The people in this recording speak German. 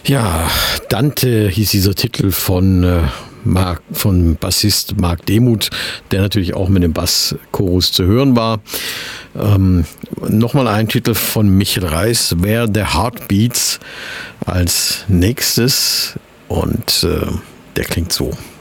Ja, Dante hieß dieser Titel von von Bassist Marc Demuth, der natürlich auch mit dem Basschorus zu hören war. Nochmal ein Titel von Michel Reiss, Where the Heart Beats, als nächstes und der klingt so.